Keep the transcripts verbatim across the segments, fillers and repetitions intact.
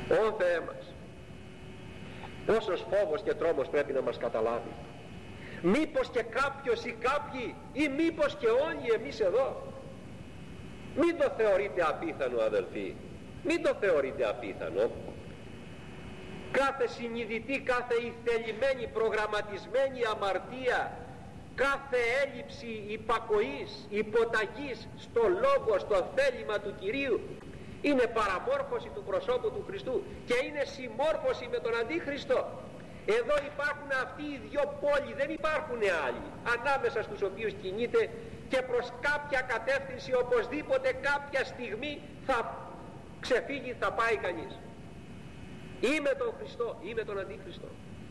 Ω Θεέ μας, πόσος φόβος και τρόμος πρέπει να μας καταλάβει. Μήπως και κάποιος ή κάποιοι, ή μήπως και όλοι εμείς εδώ. Μην το θεωρείτε απίθανο, αδελφοί, μην το θεωρείτε απίθανο. Κάθε συνειδητή, κάθε ηθελημένη, προγραμματισμένη αμαρτία, κάθε έλλειψη υπακοής, υποταγής στο λόγο, στο θέλημα του Κυρίου, είναι παραμόρφωση του προσώπου του Χριστού και είναι συμμόρφωση με τον Αντίχριστο. Εδώ υπάρχουν αυτοί οι δυο πόλοι, δεν υπάρχουν άλλοι, ανάμεσα στους οποίους κινείται και προς κάποια κατεύθυνση οπωσδήποτε κάποια στιγμή θα ξεφύγει, θα πάει κανείς. Ή με τον Χριστό ή με τον Αντίχριστο.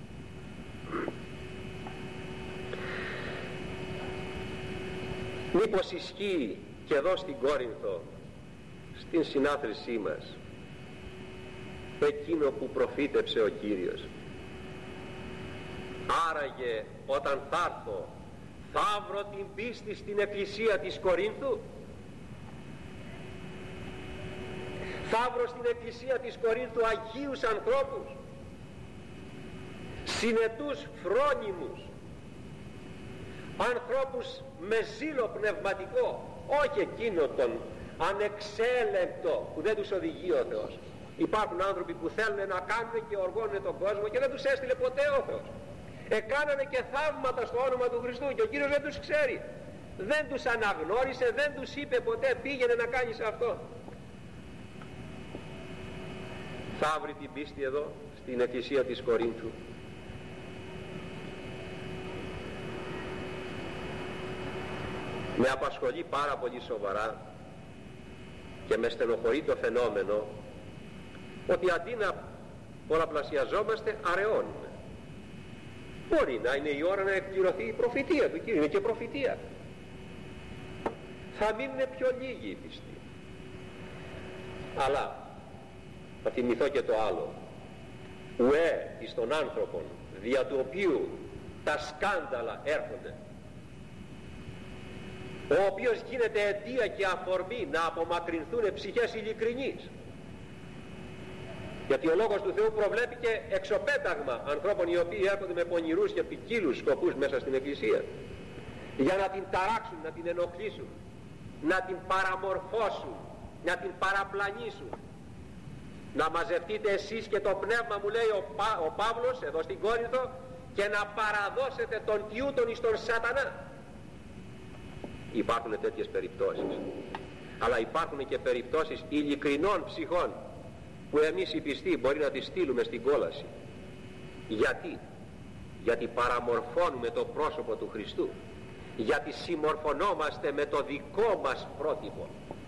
Μήπως ισχύει και εδώ στην Κόρινθο, στην συνάθρησή μας, εκείνο που προφήτεψε ο Κύριος? Άραγε όταν θα έρθω θα βρω την πίστη στην εκκλησία της Κορίνθου? Θα βρω στην εκκλησία της Κορίνθου αγίους ανθρώπους, συνετούς φρόνιμους, ανθρώπους με ζήλο πνευματικό, όχι εκείνο τον ανεξέλεγκτο που δεν τους οδηγεί ο Θεός. Υπάρχουν άνθρωποι που θέλουν να κάνουν και οργώνουν τον κόσμο και δεν τους έστειλε ποτέ ο Θεός. Εκάνανε και θαύματα στο όνομα του Χριστού και ο Κύριος δεν τους ξέρει, δεν τους αναγνώρισε, δεν τους είπε ποτέ πήγαινε να κάνεις αυτό. Θα βρει την πίστη εδώ στην εκκλησία της Κορίνθου? Με απασχολεί πάρα πολύ σοβαρά και με στενοχωρεί το φαινόμενο ότι αντί να πολλαπλασιαζόμαστε αραιώνουμε. Μπορεί να είναι η ώρα να εκπληρωθεί η προφητεία του Κύριου, είναι και προφητεία. Θα μείνουν πιο λίγοι οι πιστοί. Αλλά θα θυμηθώ και το άλλο. Ουέ εις των άνθρωπων δια του οποίου τα σκάνδαλα έρχονται, ο οποίος γίνεται αιτία και αφορμή να απομακρυνθούν ψυχές ειλικρινείς. Γιατί ο Λόγος του Θεού προβλέπει και εξωπέταγμα ανθρώπων οι οποίοι έρχονται με πονηρούς και ποικίλους σκοπούς μέσα στην Εκκλησία για να την ταράξουν, να την ενοχλήσουν, να την παραμορφώσουν, να την παραπλανήσουν. Να μαζευτείτε εσείς και το πνεύμα, μου λέει ο, Πα, ο Παύλος εδώ στην Κόρινθο, και να παραδώσετε τον τιούτον εις τον σατανά. Υπάρχουν τέτοιες περιπτώσεις, αλλά υπάρχουν και περιπτώσεις ειλικρινών ψυχών που εμείς οι πιστοί μπορεί να τις στείλουμε στην κόλαση. Γιατί? Γιατί παραμορφώνουμε το πρόσωπο του Χριστού, γιατί συμμορφωνόμαστε με το δικό μας πρότυπο.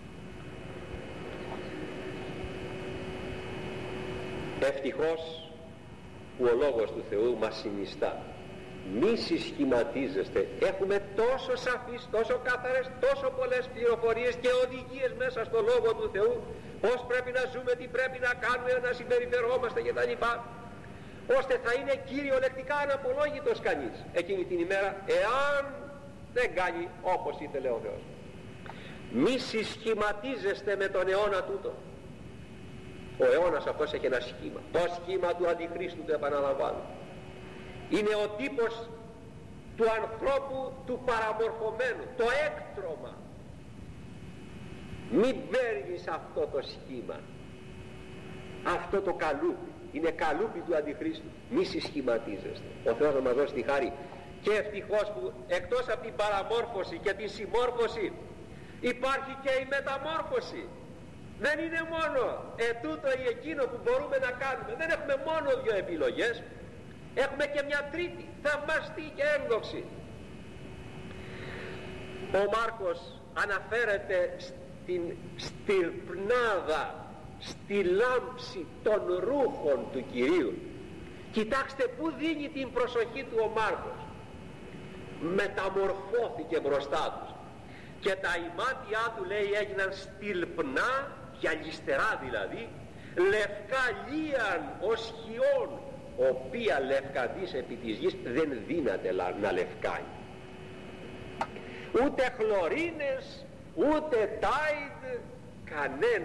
Ευτυχώς που ο Λόγος του Θεού μας συνιστά μη συσχηματίζεστε. Έχουμε τόσο σαφείς, τόσο καθαρές, τόσο πολλές πληροφορίες και οδηγίες μέσα στο Λόγο του Θεού, πώς πρέπει να ζούμε, τι πρέπει να κάνουμε, να συμπεριφερόμαστε κτλ, ώστε θα είναι κυριολεκτικά αναπολόγητος κανείς εκείνη την ημέρα, εάν δεν κάνει όπως ήθελε ο Θεός. Μη συσχηματίζεστε με τον αιώνα τούτο. Ο αιώνας αυτός έχει ένα σχήμα, το σχήμα του Αντιχρίστου, το επαναλαμβάνω. Είναι ο τύπος του ανθρώπου του παραμορφωμένου, το έκτρωμα. Μην παίρνεις αυτό το σχήμα, αυτό το καλούπι, είναι καλούπι του Αντιχρίστου. Μη συσχηματίζεστε. Ο Θεός να μας δώσει τη χάρη. Και ευτυχώς που εκτός από την παραμόρφωση και την συμμόρφωση υπάρχει και η μεταμόρφωση. Δεν είναι μόνο ετούτο ή εκείνο που μπορούμε να κάνουμε. Δεν έχουμε μόνο δύο επιλογές, έχουμε και μια τρίτη, θαυμαστή και ένδοξη. Ο Μάρκος αναφέρεται στην στυρπνάδα, στη λάμψη των ρούχων του Κυρίου. Κοιτάξτε πού δίνει την προσοχή του ο Μάρκος. Μεταμορφώθηκε μπροστά τους και τα ημάτια του, λέει, έγιναν στυλπνά, γυαλιστερά δηλαδή, λευκά λίαν ως χιόν, οποία λευκαδής επί της γης δεν δύναται να λευκάει. Ούτε χλωρίνες, ούτε τάιντ, κανένα